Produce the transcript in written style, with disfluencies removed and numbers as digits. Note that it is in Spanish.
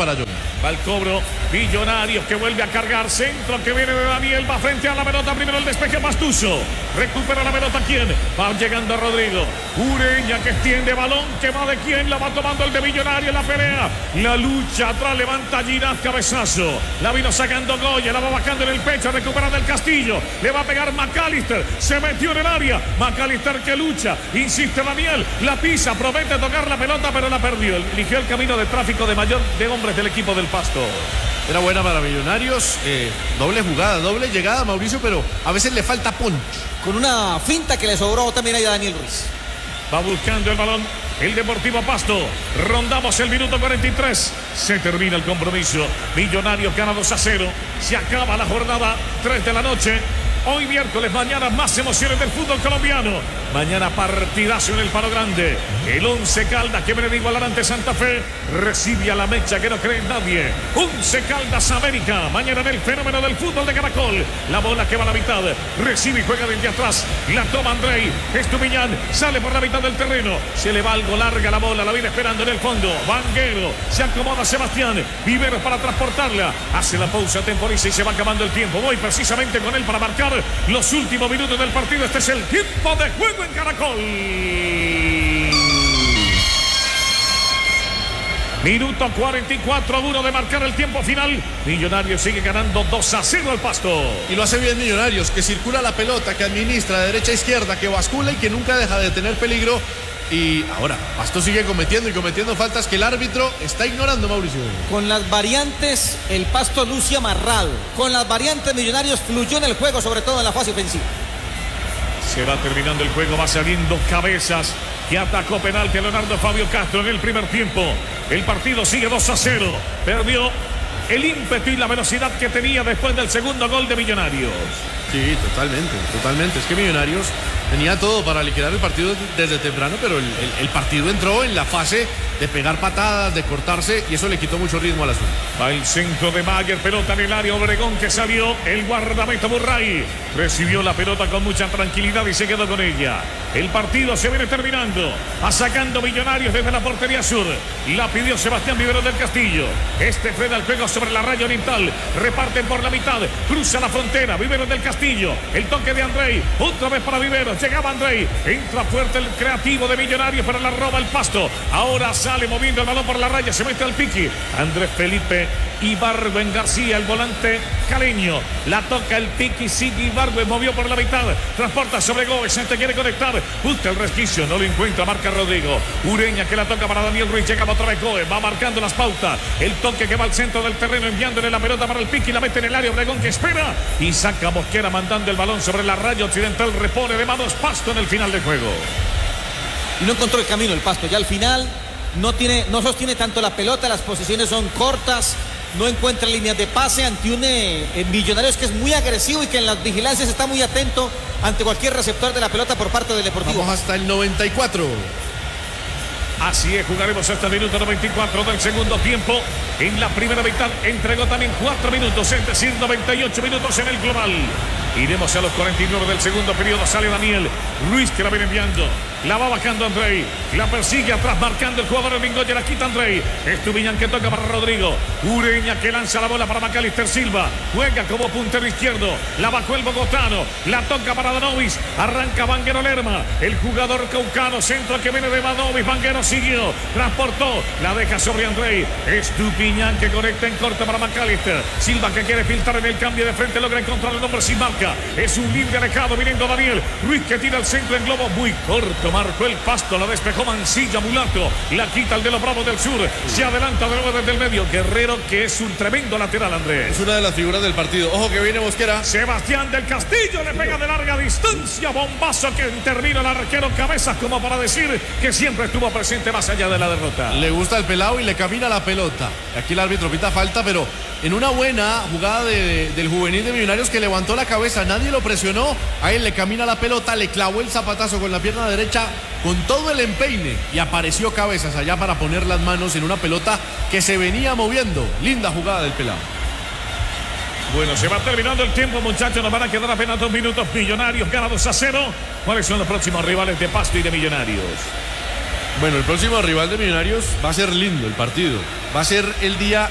para John. Va el cobro, Millonarios que vuelve a cargar, centro que viene de Daniel, va frente a la pelota, primero el despeje Pastuso, recupera la pelota, ¿quién? Va llegando Rodrigo, Ureña que extiende balón, que va de quién, la va tomando el de Millonarios, la pelea, la lucha, atrás levanta Ginás, cabezazo, la vino sacando Goya, la va bajando en el pecho, recuperando el Castillo, le va a pegar McAllister, se metió en el área, McAllister que lucha, insiste Daniel, la pisa, promete tocar la pelota, pero la perdió, eligió el camino de tráfico de mayor de hombres del equipo del Pasto. Era buena para Millonarios, doble jugada, doble llegada, Mauricio, pero a veces le falta punch. Con una finta que le sobró también ahí a Daniel Ruiz. Va buscando el balón el Deportivo Pasto. Rondamos el minuto 43. Se termina el compromiso. Millonarios gana 2-0. Se acaba la jornada 3 de la noche. Hoy miércoles, mañana más emociones del fútbol colombiano. Mañana partidazo en el Palo Grande. El Once Caldas que viene de igualar ante Santa Fe recibe a la mecha que no cree en nadie. Once Caldas América. Mañana en el fenómeno del fútbol de Caracol. La bola que va a la mitad. Recibe y juega desde atrás. La toma Andrei. Estupiñán sale por la mitad del terreno. Se le va algo larga la bola. La viene esperando en el fondo. Vanguero. Se acomoda Sebastián. Viveros para transportarla. Hace la pausa, temporiza y se va acabando el tiempo. Voy precisamente con él para marcar los últimos minutos del partido. Este es el tiempo de juego en Caracol. Minuto 44-1 de marcar el tiempo final. Millonarios sigue ganando 2-0 al Pasto. Y lo hace bien Millonarios, que circula la pelota, que administra de derecha a izquierda, que bascula y que nunca deja de tener peligro. Y ahora, Pasto sigue cometiendo y cometiendo faltas que el árbitro está ignorando, Mauricio. Con las variantes, el Pasto luce amarrado. Con las variantes, Millonarios fluyó en el juego, sobre todo en la fase ofensiva. Se va terminando el juego, va saliendo Cabezas, que atacó penalti a Leonardo Fabio Castro en el primer tiempo. El partido sigue 2-0. Perdió el ímpetu y la velocidad que tenía después del segundo gol de Millonarios. Sí, totalmente. Es que Millonarios tenía todo para liquidar el partido desde temprano, pero el partido entró en la fase de pegar patadas, de cortarse, y eso le quitó mucho ritmo al asunto. Va el centro de Mayer, pelota en el área, Obregón que salió, el guardameta Burray recibió la pelota con mucha tranquilidad y se quedó con ella. El partido se viene terminando, va sacando Millonarios desde la portería sur, la pidió Sebastián Viveros del Castillo. Este frena el juego sobre la raya oriental, reparten por la mitad, cruza la frontera, Viveros del Castillo, el toque de Andrei, otra vez para Viveros, llegaba Andrei, entra fuerte el creativo de Millonarios, pero la roba el Pasto. Ahora sale moviendo el balón por la raya, se mete al piqui. Andrés Felipe Ibargüen García, el volante caleño. La toca el piqui, sigue Ibargüen, movió por la mitad. Transporta sobre Gómez, se quiere conectar. Busca el resquicio, no lo encuentra, marca Rodrigo. Ureña que la toca para Daniel Ruiz, llega otra vez Gómez, va marcando las pautas. El toque que va al centro del terreno, enviándole la pelota para el piqui, la mete en el área, Obregón que espera. Y saca Mosquera mandando el balón sobre la raya occidental, repone de manos Pasto en el final del juego. Y no encontró el camino el Pasto, ya al final no sostiene tanto la pelota, las posiciones son cortas, no encuentra líneas de pase ante un Millonarios que es muy agresivo y que en las vigilancias está muy atento ante cualquier receptor de la pelota por parte del Deportivo. Vamos hasta el 94. Así es, jugaremos hasta el minuto 94 del segundo tiempo. En la primera mitad entregó también 4 minutos, es decir, 98 minutos en el global. Iremos a los 49 del segundo periodo. Sale Daniel Ruiz que la viene enviando. La va bajando Andrei. La persigue atrás marcando el jugador Mingoya. La quita Andrei. Estupiñán que toca para Rodrigo. Ureña que lanza la bola para McAllister Silva. Juega como puntero izquierdo. La bajó el bogotano. La toca para Danovis. Arranca Vanguero Lerma. El jugador caucano. Centro que viene de Danovis. Vanguero siguió. Transportó. La deja sobre Andrei. Estupiñán que conecta en corto para McAllister. Silva que quiere filtrar en el cambio de frente. Logra encontrar el nombre sin marca. Es un libre alejado viniendo Daniel Ruiz que tira el centro en globo muy corto, marcó el Pasto, la despejó Mancilla, Mulato, la quita el de los Bravos del Sur, se adelanta de nuevo desde el medio, Guerrero que es un tremendo lateral, Andrés. Es una de las figuras del partido, ojo que viene Mosquera. Sebastián del Castillo le pega de larga distancia, bombazo que intervino el arquero Cabezas como para decir que siempre estuvo presente más allá de la derrota. Le gusta el pelado y le camina la pelota. Aquí el árbitro pita falta, pero en una buena jugada del juvenil de Millonarios que levantó la cabeza, nadie lo presionó, a él le camina la pelota, le clavó el zapatazo con la pierna derecha con todo el empeine y apareció Cabezas allá para poner las manos en una pelota que se venía moviendo. Linda jugada del pelado. Bueno, se va terminando el tiempo, muchachos, nos van a quedar apenas 2 minutos. Millonarios gana 2-0. ¿Cuáles son los próximos rivales de Pasto y de Millonarios? Bueno, el próximo rival de Millonarios va a ser lindo el partido. Va a ser el día